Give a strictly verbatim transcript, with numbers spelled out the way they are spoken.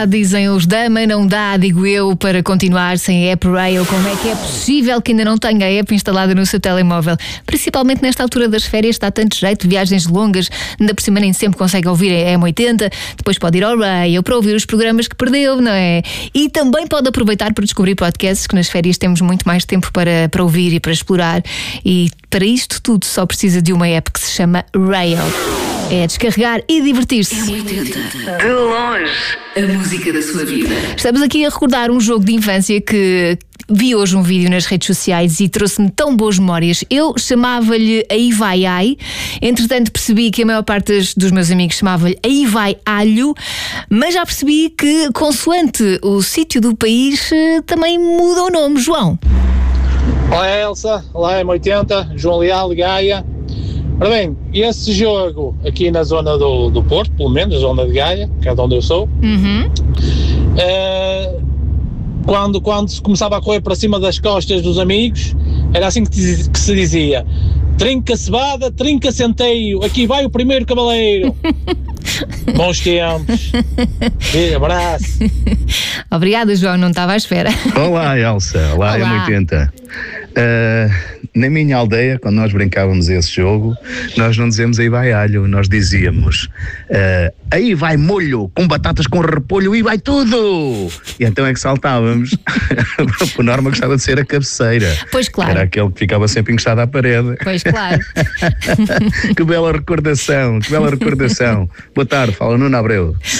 dá, dizem os Dama, não dá, digo eu, para continuar sem a app Rail. Como é que é possível que ainda não tenha a app instalada no seu telemóvel? Principalmente nesta altura das férias, está tanto jeito, viagens longas, ainda por cima nem sempre consegue ouvir a M oitenta, depois pode ir ao Rail para ouvir os programas que perdeu, não é? E também pode aproveitar para descobrir podcasts, que nas férias temos muito mais tempo para, para ouvir e para explorar. E para isto tudo só precisa de uma app que se chama Rail. É descarregar e divertir-se. M oitenta. De longe, a música da sua vida. Estamos aqui a recordar um jogo de infância que vi hoje um vídeo nas redes sociais e trouxe-me tão boas memórias. Eu chamava-lhe Aí Vai Ai. Entretanto percebi que a maior parte dos meus amigos chamava-lhe Aí Vai Alho, mas já percebi que, consoante o sítio do país, também muda o nome. João. Olá Elsa, olá M oitenta, João Leal de Gaia. Ora bem, esse jogo aqui na zona do, do Porto, pelo menos, na zona de Gaia, que é de onde eu sou, Uhum. eh, quando, quando se começava a correr para cima das costas dos amigos, era assim que, diz- que se dizia: trinca cebada, trinca centeio, aqui vai o primeiro cavaleiro. Bons tempos. E abraço. Obrigada, João, não estava à espera. Olá, Elsa. Olá, Olá. M oitenta. Uh, na minha aldeia, quando nós brincávamos esse jogo, nós não dizemos aí vai alho, nós dizíamos uh, aí vai molho, com batatas com repolho e vai tudo! E então é que saltávamos. Por norma gostava de ser a cabeceira. Pois claro. Era aquele que ficava sempre encostado à parede. Pois claro. Que bela recordação, que bela recordação. Boa tarde, fala Nuno Abreu.